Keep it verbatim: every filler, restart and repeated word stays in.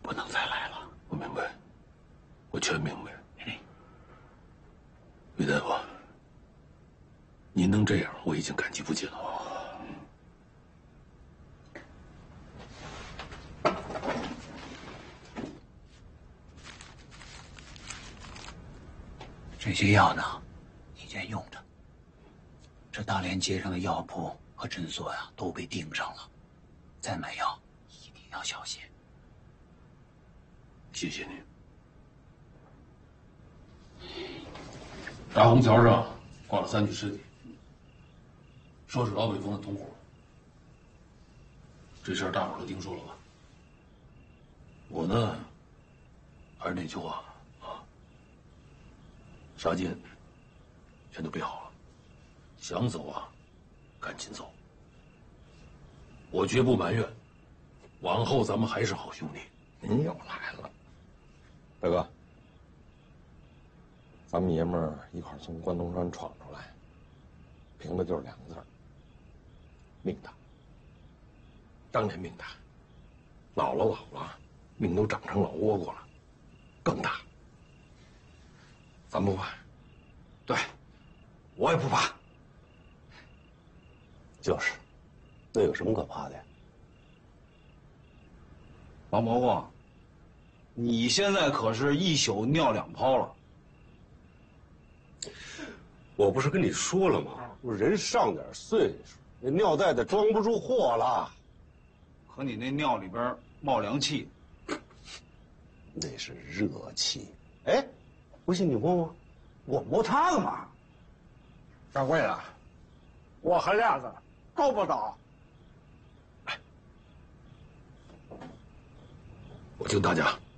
不能再来了。我明白，我全明白。于大夫，您能这样，我已经感激不尽了。 这些药呢，你先用着。这大连街上的药铺和诊所呀、啊、都被盯上了，再买药一定要小心。 谢谢您。大虹桥上挂了三具尸体，说是老北风的同伙。这事儿大伙都听说了吧？我呢，还是那句话啊，杀金全都备好了，想走啊，赶紧走。我绝不埋怨，往后咱们还是好兄弟。 您又来了，大哥，咱们爷们儿一块儿从关东山闯出来，凭的就是两个字儿：命大。当年命大，老了老了，命都长成老倭瓜了，更大。咱不怕， 对，我也不怕。 就是，那有什么可怕的呀？ 王伯伯，你现在可是一宿尿两泡了。 我不是跟你说了吗？人上点岁数，那尿袋子装不住货了。 可你那尿里边冒凉气， 那是热气。哎，不信你摸摸。 我摸它干嘛？ 掌柜的，我和亮子够不着。 我敬大家。